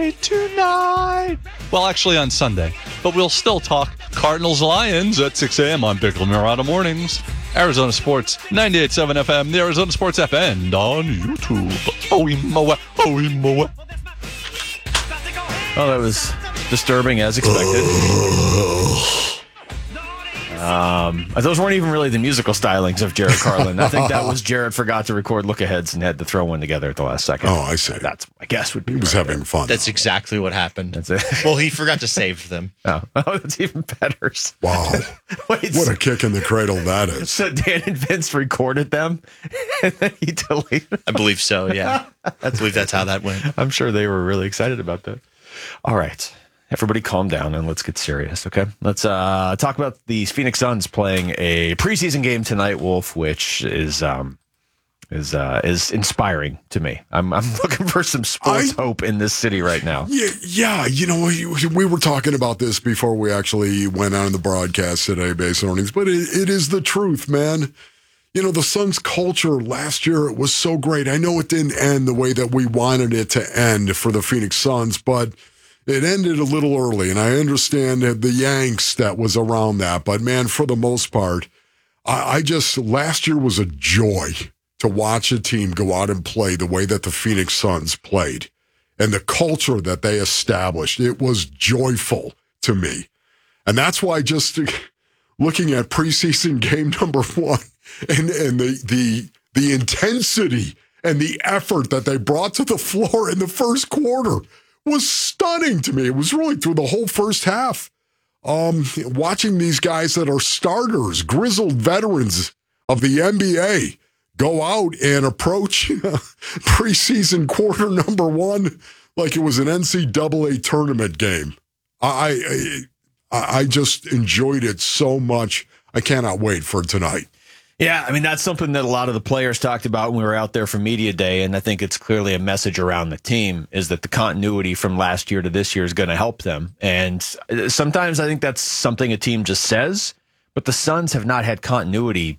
tonight. Well, actually on Sunday. But we'll still talk Cardinals-Lions at 6 a.m. on Bickle Murata Mornings. Arizona Sports, 98.7 FM, the Arizona Sports app, and on YouTube. Oh, that was disturbing as expected. Those weren't even really the musical stylings of Jared Carlin. I think that was Jared forgot to record look-aheads and had to throw one together at the last second. Oh, I see. That's, I guess, would be He was having fun. That's exactly what happened. That's it. Well, he forgot to save them. Oh, that's even better. Wow. Wait, What a kick in the cradle that is. so Dan and Vince recorded them, and then he deleted. I believe so, yeah. I believe that's how that went. I'm sure they were really excited about that. All right. Everybody calm down and let's get serious, okay? Let's talk about the Phoenix Suns playing a preseason game tonight, Wolf, which is inspiring to me. I'm looking for some sports hope in this city right now. Yeah. You know, we were talking about this before we actually went on the broadcast today, Base Earnings, but it is the truth, man. You know, the Suns culture last year, it was so great. I know it didn't end the way that we wanted it to end for the Phoenix Suns, but it ended a little early, and I understand the angst that was around that. But, man, for the most part, last year was a joy to watch a team go out and play the way that the Phoenix Suns played and the culture that they established. It was joyful to me. And that's why just looking at preseason game number 1 and the intensity and the effort that they brought to the floor in the first quarter was stunning to me. It was really through the whole first half. Watching these guys that are starters, grizzled veterans of the NBA, go out and approach preseason quarter number 1 like it was an NCAA tournament game. I just enjoyed it so much. I cannot wait for tonight. Yeah, I mean, that's something that a lot of the players talked about when we were out there for media day, and I think it's clearly a message around the team is that the continuity from last year to this year is going to help them. And sometimes I think that's something a team just says, but the Suns have not had continuity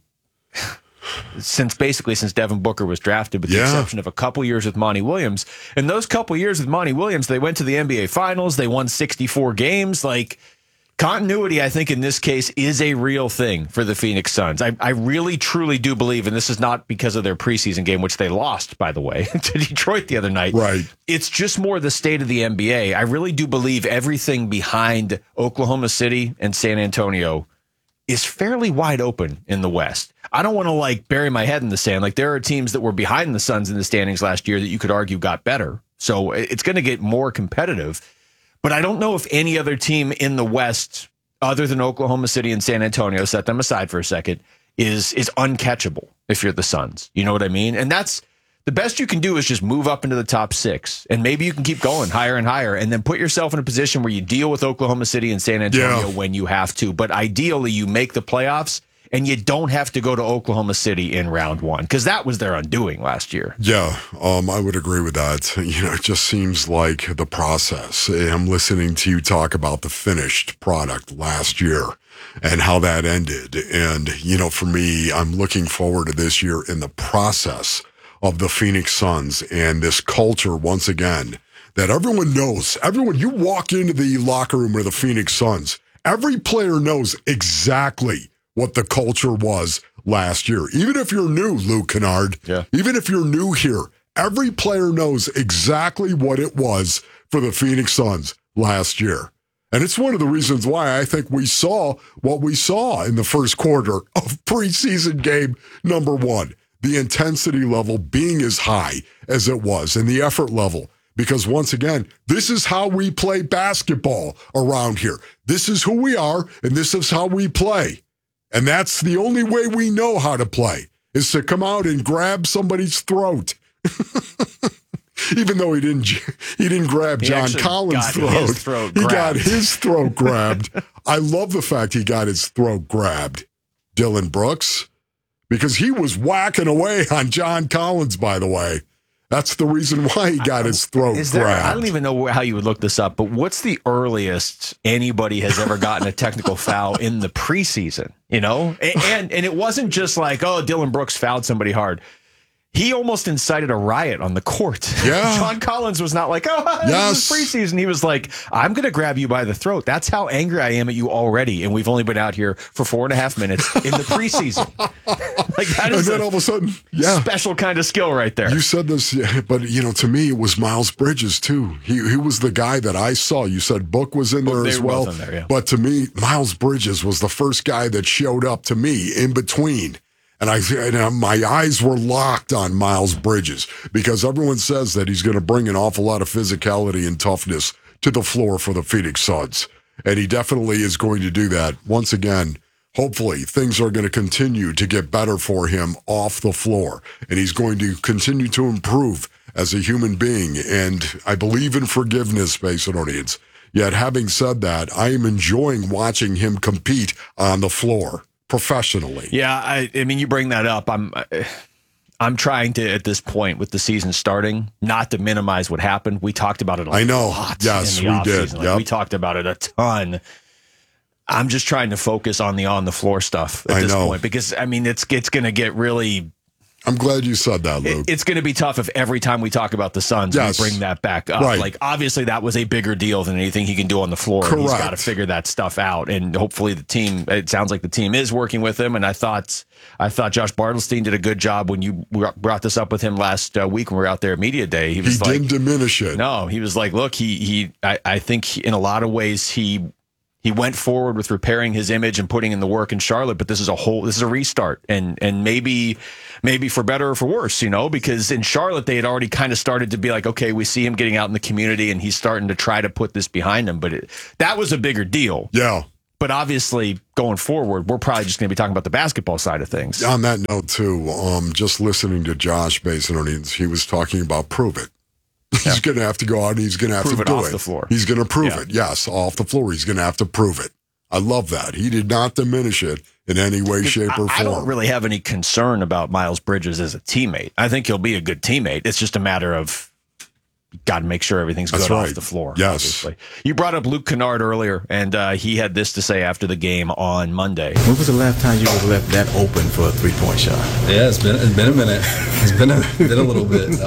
since Devin Booker was drafted, with the exception of a couple years with Monty Williams. And those couple years with Monty Williams, they went to the NBA Finals, they won 64 games, like... Continuity, I think, in this case, is a real thing for the Phoenix Suns. I really, truly do believe, and this is not because of their preseason game, which they lost, by the way, to Detroit the other night. Right. It's just more the state of the NBA. I really do believe everything behind Oklahoma City and San Antonio is fairly wide open in the West. I don't want to, bury my head in the sand. There are teams that were behind the Suns in the standings last year that you could argue got better. So it's going to get more competitive. But I don't know if any other team in the West, other than Oklahoma City and San Antonio, set them aside for a second, is uncatchable if you're the Suns. You know what I mean? And that's the best you can do is just move up into the top 6. And maybe you can keep going higher and higher and then put yourself in a position where you deal with Oklahoma City and San Antonio when you have to. But ideally, you make the playoffs and you don't have to go to Oklahoma City in round 1, because that was their undoing last year. Yeah, I would agree with that. It just seems like the process. I'm listening to you talk about the finished product last year and how that ended. And, for me, I'm looking forward to this year in the process of the Phoenix Suns and this culture, once again, that everyone knows. You walk into the locker room of the Phoenix Suns, every player knows exactly what the culture was last year. Even if you're new, Luke Kennard, even if you're new here, every player knows exactly what it was for the Phoenix Suns last year. And it's one of the reasons why I think we saw what we saw in the first quarter of preseason game number 1. The intensity level being as high as it was and the effort level. Because once again, this is how we play basketball around here. This is who we are, and this is how we play. And that's the only way we know how to play, is to come out and grab somebody's throat. Even though he didn't grab John Collins' throat. He got his throat grabbed. I love the fact he got his throat grabbed. Dylan Brooks, because he was whacking away on John Collins, by the way. That's the reason why he got his throat grabbed. I don't even know how you would look this up, but what's the earliest anybody has ever gotten a technical foul in the preseason? And it wasn't just like, Dylan Brooks fouled somebody hard. He almost incited a riot on the court. Yeah. John Collins was not like, oh, Yes. this is preseason. He was like, I'm going to grab you by the throat. That's how angry I am at you already. And we've only been out here for 4.5 minutes in the preseason. Like that And is then all of a sudden, yeah. special kind of skill right there. You said this, yeah, but to me, it was Miles Bridges too. He was the guy that I saw. You said Book was in there They as were well. both in there, yeah. But to me, Miles Bridges was the first guy that showed up to me in between. And my eyes were locked on Miles Bridges because everyone says that he's going to bring an awful lot of physicality and toughness to the floor for the Phoenix Suns. And he definitely is going to do that. Once again, hopefully things are going to continue to get better for him off the floor. And he's going to continue to improve as a human being. And I believe in forgiveness, Basinonians. Yet having said that, I am enjoying watching him compete on the floor. Professionally. Yeah, I mean, you bring that up. I'm trying to, at this point with the season starting, not to minimize what happened. We talked about it a lot. Yes, in the we did. offseason. Yep. We talked about it a ton. I'm just trying to focus on the floor stuff at this point because, I mean, it's going to get really... I'm glad you said that, Luke. It's going to be tough if every time we talk about the Suns, Yes. we bring that back up. Right. Like, obviously, that was a bigger deal than anything he can do on the floor. And he's Correct. got to figure that stuff out. And hopefully the team, it sounds like the team is working with him. And I thought Josh Bartelstein did a good job when you brought this up with him last week when we were out there at Media Day. He was didn't diminish it. No, he was like, look, I think in a lot of ways he went forward with repairing his image and putting in the work in Charlotte, but this is a restart and maybe for better or for worse, because in Charlotte they had already kind of started to be like, okay, we see him getting out in the community and he's starting to try to put this behind him, but that was a bigger deal. Yeah. But obviously going forward, we're probably just going to be talking about the basketball side of things. On that note too, just listening to Josh Basinonians, he was talking about prove it. He's going to have to go out and he's going to have Prove to it do off it. the floor. He's going to prove Yeah. it. Yes, off the floor. He's going to have to prove it. I love that. He did not diminish it in any way, shape, or form. I don't really have any concern about Miles Bridges as a teammate. I think he'll be a good teammate. It's just a matter of got to make sure everything's That's good right. off the floor. Yes. Obviously. You brought up Luke Kennard earlier, and he had this to say after the game on Monday. When was the last time you were left that open for a three-point shot? Yeah, it's been a minute. It's been a little bit,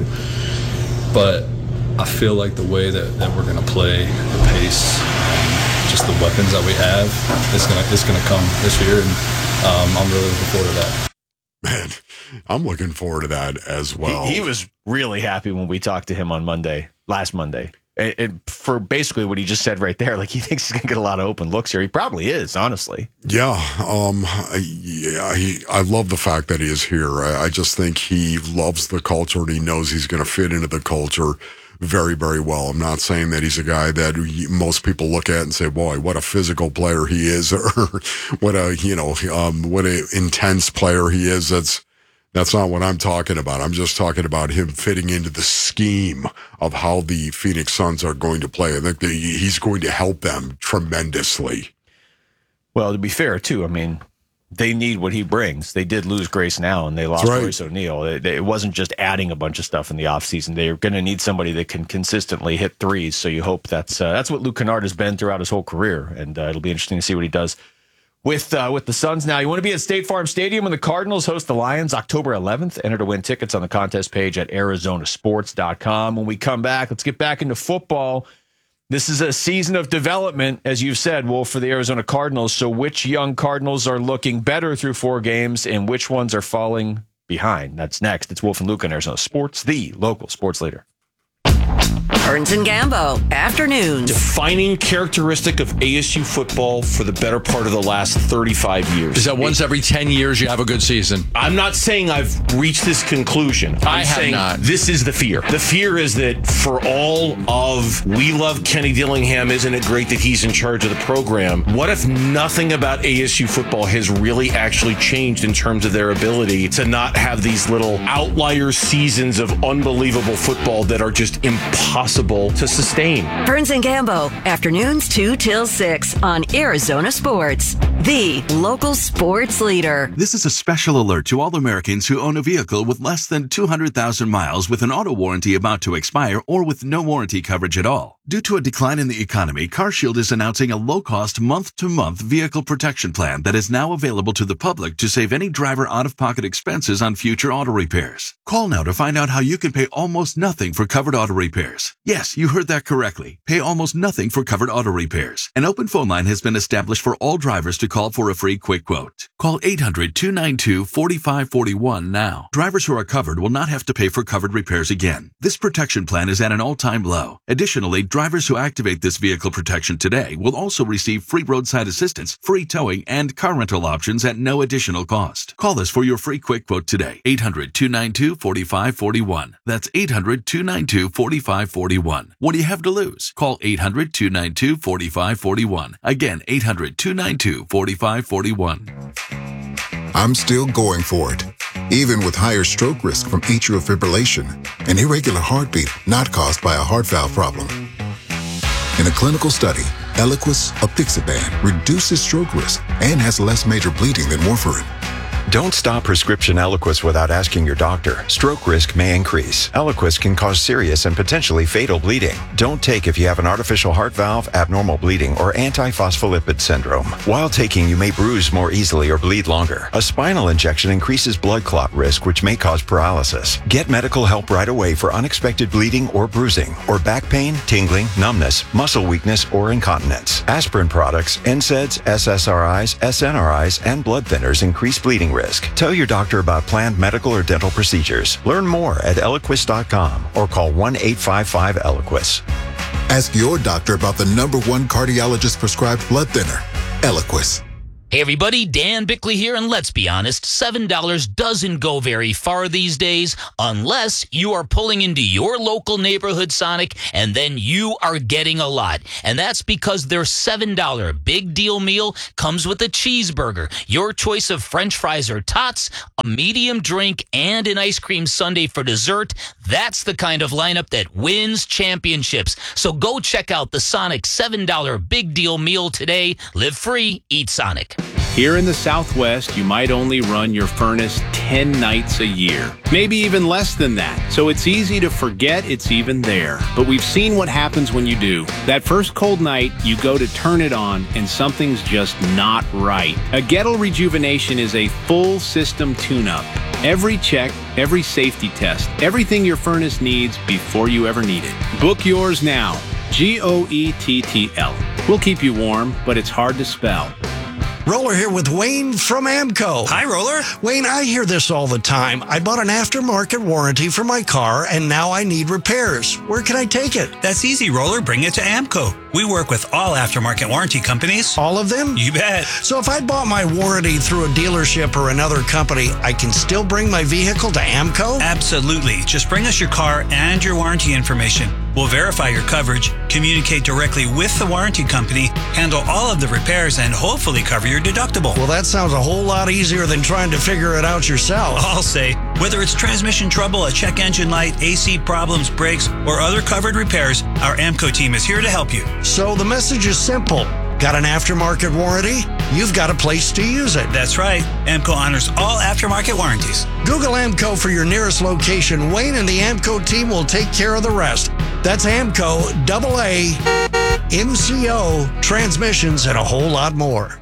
but I feel like the way that we're gonna play, the pace, just the weapons that we have, it's gonna come this year, and I'm really looking forward to that. Man, I'm looking forward to that as well. He was really happy when we talked to him on last Monday. For basically what he just said right there, like he thinks he's gonna get a lot of open looks here. He probably is, honestly. Yeah, I love the fact that he is here. I just think he loves the culture and he knows he's going to fit into the culture very, very well. I'm not saying that he's a guy that most people look at and say, "Boy, what a physical player he is," or what a intense player he is. That's not what I'm talking about. I'm just talking about him fitting into the scheme of how the Phoenix Suns are going to play. I think that he's going to help them tremendously. Well, to be fair, too, I mean, they need what he brings. They did lose Grayson Allen, and they lost That's right. Royce O'Neal. It wasn't just adding a bunch of stuff in the offseason. They're going to need somebody that can consistently hit threes, so you hope that's what Luke Kennard has been throughout his whole career, and it'll be interesting to see what he does with the Suns. Now, you want to be at State Farm Stadium when the Cardinals host the Lions October 11th. Enter to win tickets on the contest page at arizonasports.com. When we come back, let's get back into football. This is a season of development, as you've said, Wolf, for the Arizona Cardinals. So which young Cardinals are looking better through 4 games and which ones are falling behind? That's next. It's Wolf and Luke on Arizona Sports, the local sports leader. Burns and Gambo, afternoons. Defining characteristic of ASU football for the better part of the last 35 years. Is that once every 10 years you have a good season? I'm not saying I've reached this conclusion. I have saying not. This is the fear. The fear is that for all of we love Kenny Dillingham, isn't it great that he's in charge of the program? What if nothing about ASU football has really actually changed in terms of their ability to not have these little outlier seasons of unbelievable football that are just impossible to sustain? Burns and Gambo, afternoons 2 till 6 on Arizona Sports, the local sports leader. This is a special alert to all Americans who own a vehicle with less than 200,000 miles with an auto warranty about to expire or with no warranty coverage at all. Due to a decline in the economy, CarShield is announcing a low-cost month-to-month vehicle protection plan that is now available to the public to save any driver out-of-pocket expenses on future auto repairs. Call now to find out how you can pay almost nothing for covered auto repairs. Yes, you heard that correctly. Pay almost nothing for covered auto repairs. An open phone line has been established for all drivers to call for a free quick quote. Call 800-292-4541 now. Drivers who are covered will not have to pay for covered repairs again. This protection plan is at an all-time low. Additionally, drivers who activate this vehicle protection today will also receive free roadside assistance, free towing, and car rental options at no additional cost. Call us for your free quick quote today. 800-292-4541. That's 800-292-4541. What do you have to lose? Call 800-292-4541. Again, 800-292-4541. I'm still going for it, even with higher stroke risk from atrial fibrillation, an irregular heartbeat not caused by a heart valve problem. In a clinical study, Eliquis apixaban reduces stroke risk and has less major bleeding than warfarin. Don't stop prescription Eliquis without asking your doctor. Stroke risk may increase. Eliquis can cause serious and potentially fatal bleeding. Don't take if you have an artificial heart valve, abnormal bleeding, or antiphospholipid syndrome. While taking, you may bruise more easily or bleed longer. A spinal injection increases blood clot risk, which may cause paralysis. Get medical help right away for unexpected bleeding or bruising, or back pain, tingling, numbness, muscle weakness, or incontinence. Aspirin products, NSAIDs, SSRIs, SNRIs, and blood thinners increase bleeding risk. Tell your doctor about planned medical or dental procedures. Learn more at Eliquis.com or call 1-855-ELIQUIS. Ask your doctor about the #1 cardiologist prescribed blood thinner, Eliquis. Hey everybody, Dan Bickley here, and let's be honest, $7 doesn't go very far these days unless you are pulling into your local neighborhood Sonic and then you are getting a lot. And that's because their $7 big deal meal comes with a cheeseburger, your choice of french fries or tots, a medium drink, and an ice cream sundae for dessert. That's the kind of lineup that wins championships. So go check out the Sonic $7 big deal meal today. Live free, eat Sonic. Here in the Southwest, you might only run your furnace 10 nights a year, maybe even less than that. So it's easy to forget it's even there. But we've seen what happens when you do. That first cold night, you go to turn it on and something's just not right. A Gettle Rejuvenation is a full system tune-up. Every check, every safety test, everything your furnace needs before you ever need it. Book yours now. GOETTL. We'll keep you warm, but it's hard to spell. Roller here with Wayne from AMCO. Hi, Roller. Wayne, I hear this all the time. I bought an aftermarket warranty for my car, and now I need repairs. Where can I take it? That's easy, Roller. Bring it to AMCO. We work with all aftermarket warranty companies. All of them? You bet. So if I bought my warranty through a dealership or another company, I can still bring my vehicle to AMCO? Absolutely. Just bring us your car and your warranty information. We'll verify your coverage, communicate directly with the warranty company, handle all of the repairs, and hopefully cover your deductible. Well, that sounds a whole lot easier than trying to figure it out yourself. I'll say, whether it's transmission trouble, a check engine light, AC problems, brakes, or other covered repairs, our AMCO team is here to help you. So the message is simple. Got an aftermarket warranty? You've got a place to use it. That's right. AMCO honors all aftermarket warranties. Google AMCO for your nearest location. Wayne and the AMCO team will take care of the rest. That's AMCO, AA, MCO, transmissions, and a whole lot more.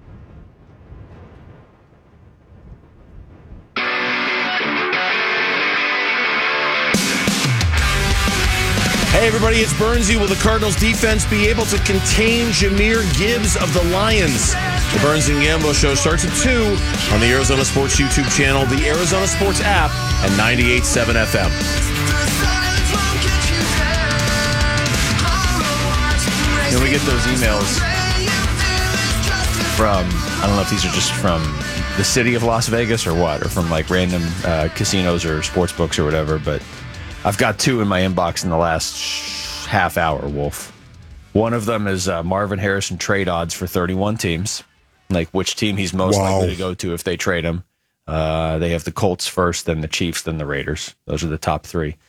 Hey, everybody, it's Bernsey. Will the Cardinals defense be able to contain Jahmyr Gibbs of the Lions? The Burns and Gambo Show starts at 2 on the Arizona Sports YouTube channel, the Arizona Sports app, and 98.7 FM. And we get those emails from, I don't know if these are just from the city of Las Vegas or what, or from like random casinos or sports books or whatever, but I've got 2 in my inbox in the last half hour, Wolf. One of them is Marvin Harrison trade odds for 31 teams, like which team he's most likely to go to if they trade him. They have the Colts first, then the Chiefs, then the Raiders. Those are the top 3.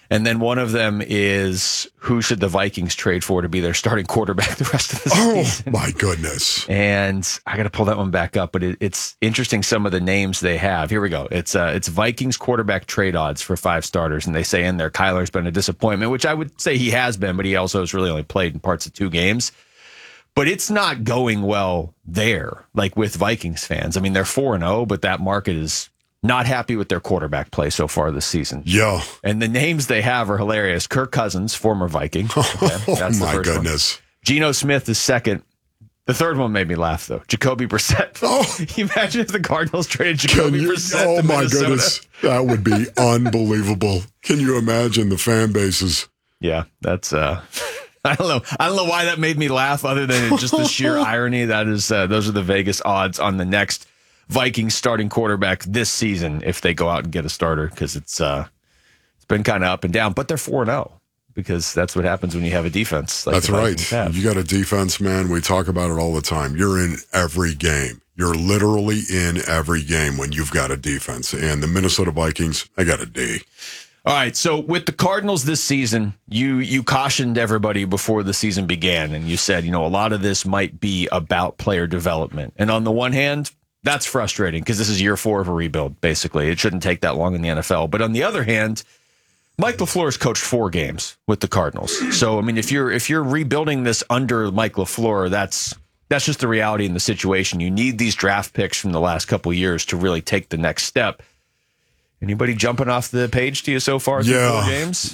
And then one of them is who should the Vikings trade for to be their starting quarterback the rest of the season? Oh, my goodness. And I got to pull that one back up, but it's interesting some of the names they have. Here we go. It's Vikings quarterback trade odds for 5 starters. And they say in there, Kyler's been a disappointment, which I would say he has been, but he also has really only played in parts of 2 games. But it's not going well there, like with Vikings fans. I mean, they're 4-0, but that market is not happy with their quarterback play so far this season. Yeah. And the names they have are hilarious. Kirk Cousins, former Viking. Okay, that's my goodness. One. Geno Smith is second. The third one made me laugh, though. Jacoby Brissett. Oh. Imagine if the Cardinals traded Jacoby Brissett to my Minnesota. Goodness. That would be unbelievable. Can you imagine the fan bases? Yeah, that's... I don't know why that made me laugh other than just the sheer irony. That is, those are the Vegas odds on the next Vikings starting quarterback this season if they go out and get a starter, because it's been kind of up and down, but they're 4-0 because that's what happens when you have a defense. Like that's right. You got a defense, man. We talk about it all the time. You're in every game. You're literally in every game when you've got a defense. And the Minnesota Vikings, I got a D. All right, so with the Cardinals this season, you cautioned everybody before the season began, and you said, a lot of this might be about player development. And on the one hand, that's frustrating because this is year 4 of a rebuild, basically. It shouldn't take that long in the NFL. But on the other hand, Mike LaFleur has coached 4 games with the Cardinals. So, I mean, if you're rebuilding this under Mike LaFleur, that's just the reality in the situation. You need these draft picks from the last couple of years to really take the next step. Anybody jumping off the page to you so far through 4 games?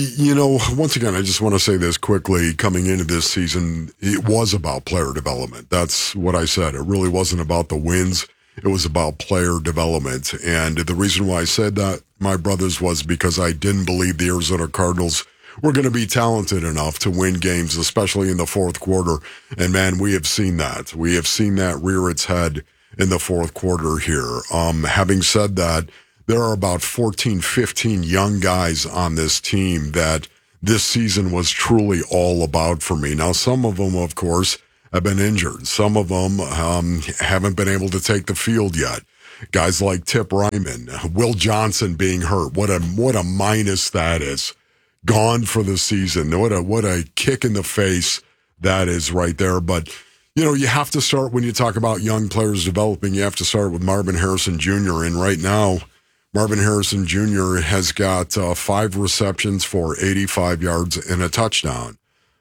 Once again, I just want to say this quickly. Coming into this season, it was about player development. That's what I said. It really wasn't about the wins. It was about player development. And the reason why I said that, my brothers, was because I didn't believe the Arizona Cardinals were going to be talented enough to win games, especially in the fourth quarter. And, man, we have seen that. We have seen that rear its head in the fourth quarter here. Having said that, there are about 14, 15 young guys on this team that this season was truly all about for me. Now, some of them, of course, have been injured. Some of them haven't been able to take the field yet. Guys like Tip Ryman, Will Johnson being hurt. What a minus that is. Gone for the season. What a kick in the face that is right there. But, you have to start when you talk about young players developing. You have to start with Marvin Harrison Jr. And right now, Marvin Harrison Jr. has got 5 receptions for 85 yards and a touchdown.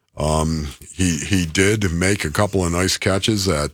He did make a couple of nice catches at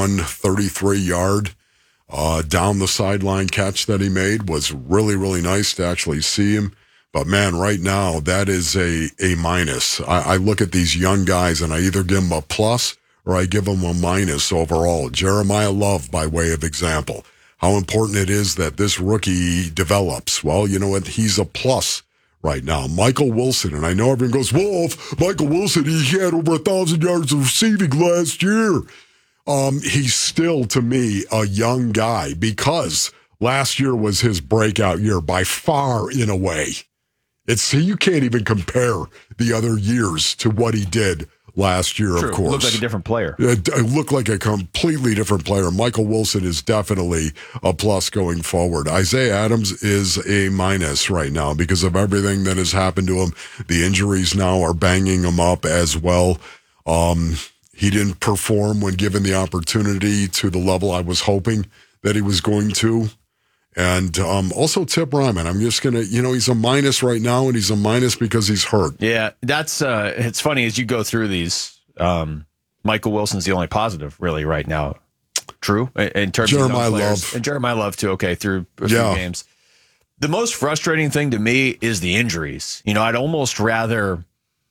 133-yard down the sideline catch that he made. Was really, really nice to actually see him. But, man, right now, that is a minus. I look at these young guys, and I either give them a plus or I give them a minus overall. Jeremiah Love, by way of example. How important it is that this rookie develops. Well, you know what? He's a plus right now. Michael Wilson, and I know everyone goes, Wolf, Michael Wilson, he had over 1,000 yards of receiving last year. He's still, to me, a young guy because last year was his breakout year by far, in a way. You can't even compare the other years to what he did last year. True. Of course. Looked like a different player. It looked like a completely different player. Michael Wilson is definitely a plus going forward. Isaiah Adams is a minus right now because of everything that has happened to him. The injuries now are banging him up as well. He didn't perform when given the opportunity to the level I was hoping that he was going to. And also Tip Ryman. I'm just going to, he's a minus right now, and he's a minus because he's hurt. Yeah, that's it's funny as you go through these. Michael Wilson's the only positive, really, right now. True? In terms Jeremiah of young players. Love. And Jeremiah Love, too, okay, through a few games. The most frustrating thing to me is the injuries. I'd almost rather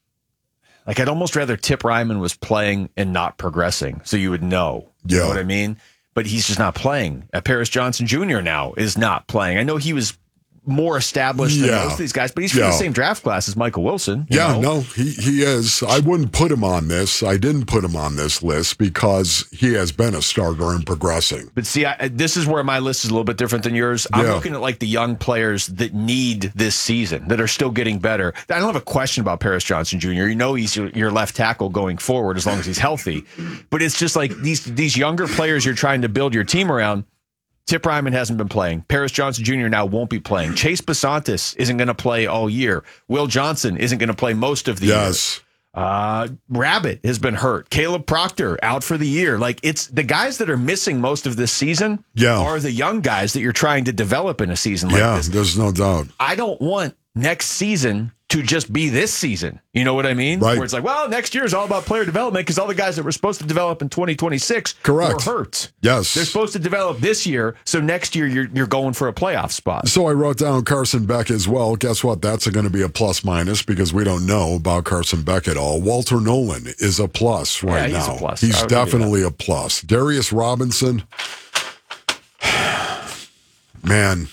Tip Ryman was playing and not progressing, so you would know. You know what I mean? But he's just not playing. Paris Johnson Jr. now is not playing. I know he was more established than most of these guys, but he's from the same draft class as Michael Wilson. No, he is. I wouldn't put him on this. I didn't put him on this list because he has been a starter and progressing. But see, this is where my list is a little bit different than yours. I'm looking at like the young players that need this season, that are still getting better. I don't have a question about Paris Johnson Jr. He's your left tackle going forward as long as he's healthy. But it's just like these younger players you're trying to build your team around. Tip Ryman hasn't been playing. Paris Johnson Jr. now won't be playing. Chase Basantis isn't going to play all year. Will Johnson isn't going to play most of the year. Rabbit has been hurt. Caleb Proctor out for the year. Like, it's the guys that are missing most of this season are the young guys that you're trying to develop in a season like this. There's no doubt. I don't want next season to just be this season. You know what I mean? Right. Where it's like, well, next year is all about player development because all the guys that were supposed to develop in 2026 were hurt. Yes. They're supposed to develop this year, so next year you're going for a playoff spot. So I wrote down Carson Beck as well. Guess what? That's going to be a plus minus because we don't know about Carson Beck at all. Walter Nolan is a plus right now. He's a plus. He's definitely a plus. Darius Robinson, man,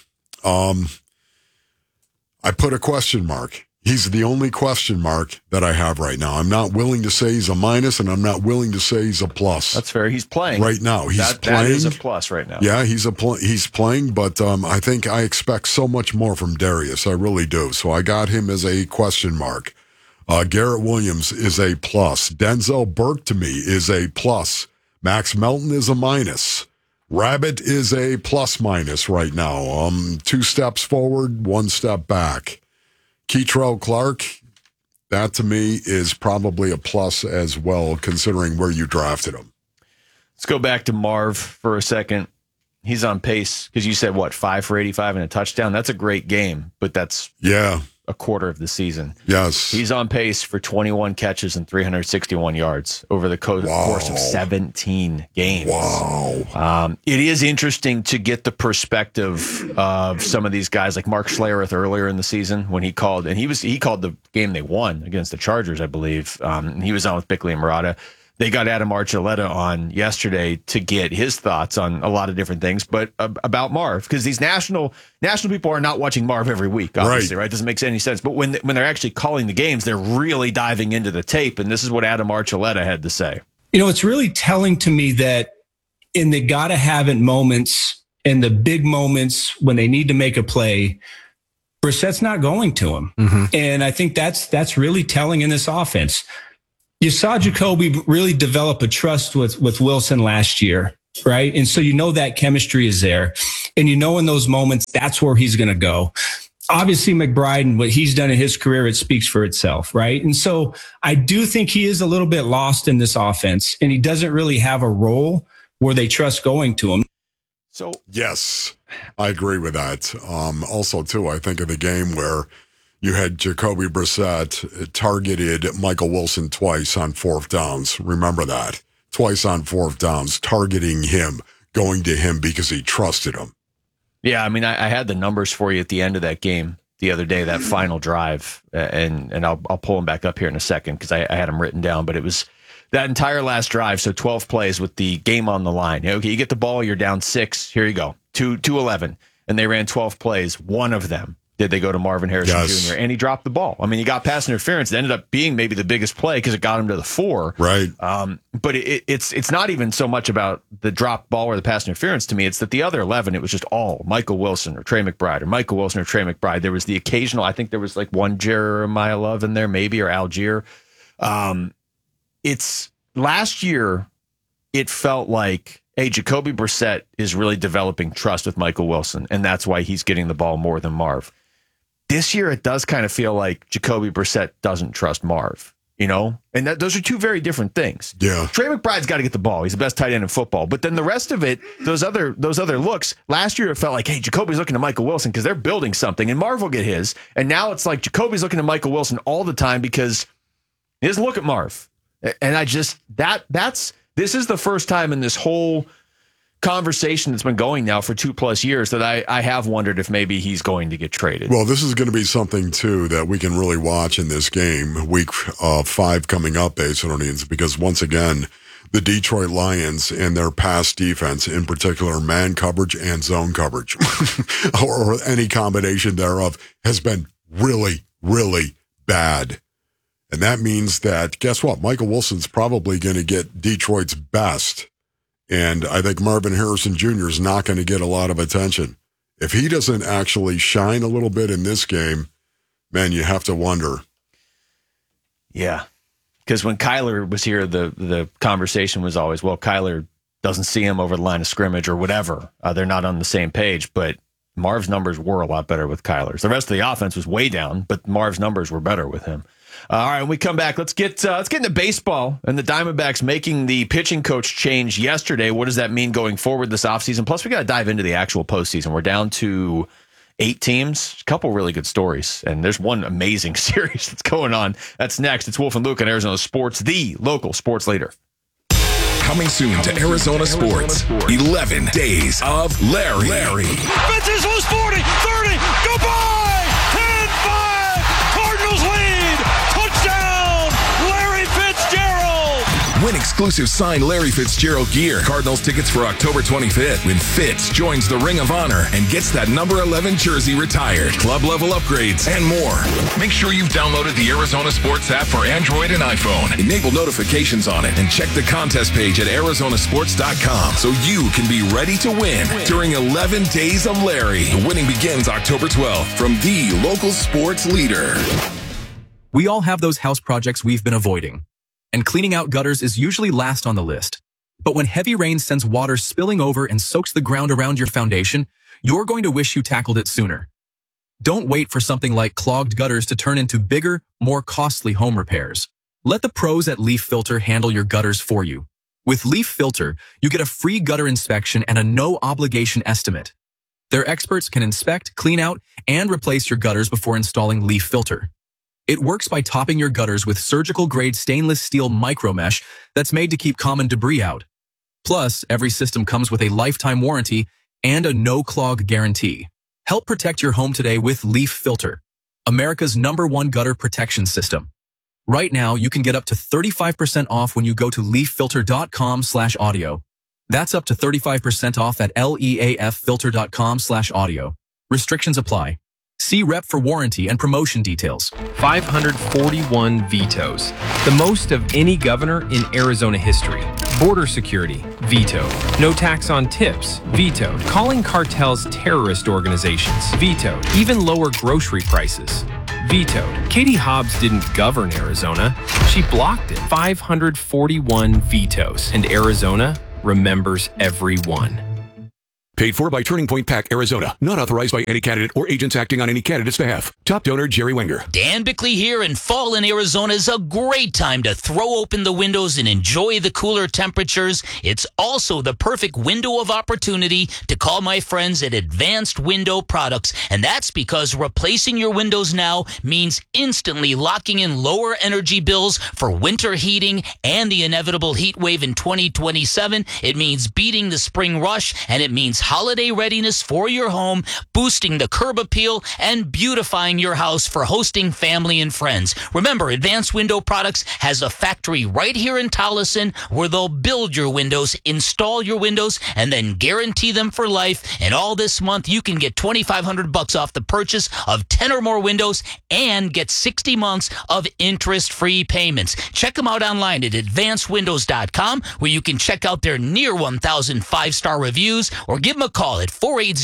I put a question mark. He's the only question mark that I have right now. I'm not willing to say he's a minus, and I'm not willing to say he's a plus. That's fair. He's playing right now. He's playing. That is a plus right now. Yeah, he's playing, but I think I expect so much more from Darius. I really do. So I got him as a question mark. Garrett Williams is a plus. Denzel Burke to me is a plus. Max Melton is a minus. Rabbit is a plus minus right now. 2 steps forward, 1 step back. Keitrell Clark, that to me is probably a plus as well, considering where you drafted him. Let's go back to Marv for a second. He's on pace because you said, 5 for 85 and a touchdown? That's a great game, but that's a quarter of the season. Yes. He's on pace for 21 catches and 361 yards over the course of 17 games. Wow. It is interesting to get the perspective of some of these guys like Mark Schlereth earlier in the season when he called, and he called the game they won against the Chargers, I believe. He was on with Bickley and Murata. They got Adam Archuleta on yesterday to get his thoughts on a lot of different things, but about Marv, because these national people are not watching Marv every week, obviously, right? Doesn't make any sense. But when they're actually calling the games, they're really diving into the tape, and this is what Adam Archuleta had to say. You know, it's really telling to me that in the gotta have it moments and the big moments when they need to make a play, Brissett's not going to him, and I think that's really telling in this offense. You saw Jacoby really develop a trust with Wilson last year, right? And so you know that chemistry is there. And you know in those moments, that's where he's going to go. Obviously, McBride and what he's done in his career, it speaks for itself, right? And so I do think he is a little bit lost in this offense, and he doesn't really have a role where they trust going to him. So yes, I agree with that. Also, too, I think of the game where you had Jacoby Brissett targeted Michael Wilson twice on 4th downs. Remember that. Twice on 4th downs, targeting him, going to him because he trusted him. Yeah, I mean, I had the numbers for you at the end of that game the other day, that final drive, and I'll pull them back up here in a second because I had them written down, but it was that entire last drive, so 12 plays with the game on the line. Okay, you get the ball, you're down 6, here you go, 2-11, and they ran 12 plays, one of them. Did they go to Marvin Harrison Jr. and he dropped the ball? I mean, he got pass interference. It ended up being maybe the biggest play because it got him to the 4. Right. But it's not even so much about the drop ball or the pass interference to me. It's that the other 11, it was just all Michael Wilson or Trey McBride or Michael Wilson or Trey McBride. There was the occasional, I think there was like one Jeremiah Love in there maybe, or Algier. It's last year, it felt like, hey, Jacoby Brissett is really developing trust with Michael Wilson, and that's why he's getting the ball more than Marv. This year, it does kind of feel like Jacoby Brissett doesn't trust Marv, you know? And those are two very different things. Yeah. Trey McBride's got to get the ball. He's the best tight end in football. But then the rest of it, those other looks, last year it felt like, hey, Jacoby's looking to Michael Wilson because they're building something, and Marv will get his. And now it's like Jacoby's looking to Michael Wilson all the time because he doesn't look at Marv. And I just, this is the first time in this whole conversation that's been going now for 2+ years that I have wondered if maybe he's going to get traded. Well, this is going to be something, too, that we can really watch in this game, week 5 coming up, Basinonians, because once again, the Detroit Lions and their pass defense, in particular man coverage and zone coverage, or any combination thereof, has been really, really bad. And that means that, guess what? Michael Wilson's probably going to get Detroit's best. And I think Marvin Harrison Jr. is not going to get a lot of attention. If he doesn't actually shine a little bit in this game, man, you have to wonder. Yeah. Because when Kyler was here, the conversation was always, well, Kyler doesn't see him over the line of scrimmage or whatever. They're not on the same page, but Marv's numbers were a lot better with Kyler's. The rest of the offense was way down, but Marv's numbers were better with him. All right, when we come back, let's get into baseball and the Diamondbacks making the pitching coach change yesterday. What does that mean going forward this offseason? Plus, we got to dive into the actual postseason. We're down to 8 teams, a couple really good stories, and there's one amazing series that's going on. That's next. It's Wolf and Luke on Arizona Sports, the local sports leader. Coming soon to Arizona Sports, 11 Days of Larry. Fences loose 40, 30, goodbye! 10-5, Cardinals lead! Touchdown, Larry Fitzgerald! Win exclusive signed Larry Fitzgerald gear, Cardinals tickets for October 25th, when Fitz joins the Ring of Honor and gets that number 11 jersey retired, club level upgrades, and more. Make sure you've downloaded the Arizona Sports app for Android and iPhone. Enable notifications on it and check the contest page at arizonasports.com so you can be ready to win during 11 Days of Larry. The winning begins October 12th from the local sports leader. We all have those house projects we've been avoiding, and cleaning out gutters is usually last on the list. But when heavy rain sends water spilling over and soaks the ground around your foundation, you're going to wish you tackled it sooner. Don't wait for something like clogged gutters to turn into bigger, more costly home repairs. Let the pros at Leaf Filter handle your gutters for you. With Leaf Filter, you get a free gutter inspection and a no-obligation estimate. Their experts can inspect, clean out, and replace your gutters before installing Leaf Filter. It works by topping your gutters with surgical-grade stainless steel micromesh that's made to keep common debris out. Plus, every system comes with a lifetime warranty and a no-clog guarantee. Help protect your home today with Leaf Filter, America's #1 gutter protection system. Right now, you can get up to 35% off when you go to leaffilter.com/audio. That's up to 35% off at leaffilter.com/audio. Restrictions apply. See rep for warranty and promotion details. 541 vetoes, the most of any governor in Arizona history. Border security, vetoed. No tax on tips, vetoed. Calling cartels terrorist organizations, vetoed. Even lower grocery prices, vetoed. Katie Hobbs didn't govern Arizona, she blocked it. 541 vetoes, and Arizona remembers every one. Paid for by Turning Point PAC, Arizona. Not authorized by any candidate or agents acting on any candidate's behalf. Top donor, Jerry Wenger. Dan Bickley here, and fall in Arizona is a great time to throw open the windows and enjoy the cooler temperatures. It's also the perfect window of opportunity to call my friends at Advanced Window Products, and that's because replacing your windows now means instantly locking in lower energy bills for winter heating and the inevitable heat wave in 2027. It means beating the spring rush, and it means holiday readiness for your home, boosting the curb appeal, and beautifying your house for hosting family and friends. Remember, Advanced Window Products has a factory right here in Tolleson where they'll build your windows, install your windows, and then guarantee them for life. And all this month, you can get $2,500 off the purchase of 10 or more windows and get 60 months of interest-free payments. Check them out online at advancedwindows.com, where you can check out their near 1,000 five-star reviews, or give them a call at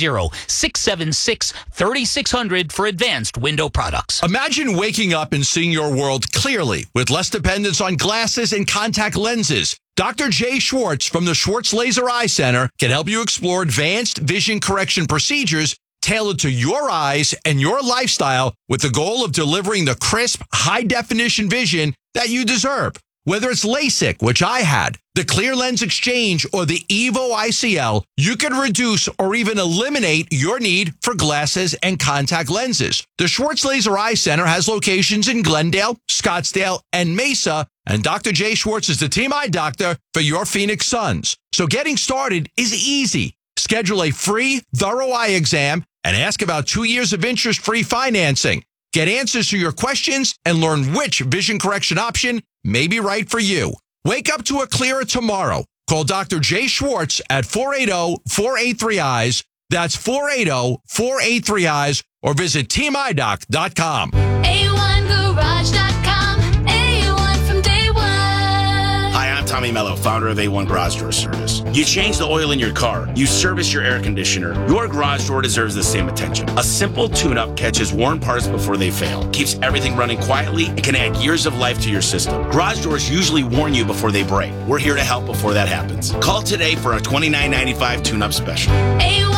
480-676-3600 for Advanced Window Products. Imagine waking up and seeing your world clearly with less dependence on glasses and contact lenses. Dr. Jay Schwartz from the Schwartz Laser Eye Center can help you explore advanced vision correction procedures tailored to your eyes and your lifestyle, with the goal of delivering the crisp, high-definition vision that you deserve. Whether it's LASIK, which I had, the Clear Lens Exchange, or the Evo ICL, you can reduce or even eliminate your need for glasses and contact lenses. The Schwartz Laser Eye Center has locations in Glendale, Scottsdale, and Mesa, and Dr. Jay Schwartz is the team eye doctor for your Phoenix Suns. So getting started is easy. Schedule a free, thorough eye exam and ask about 2 years of interest-free financing. Get answers to your questions and learn which vision correction option may be right for you. Wake up to a clearer tomorrow. Call Dr. Jay Schwartz at 480-483-EYES. That's 480-483-EYES, or visit teamidoc.com. A1Garage.com. A1 from day one. Hi, I'm Tom Tommy Mello, founder of A1 Garage Door Service. You change the oil in your car, you service your air conditioner, your garage door deserves the same attention. A simple tune-up catches worn parts before they fail, keeps everything running quietly, and can add years of life to your system. Garage doors usually warn you before they break. We're here to help before that happens. Call today for a $29.95 tune-up special. A1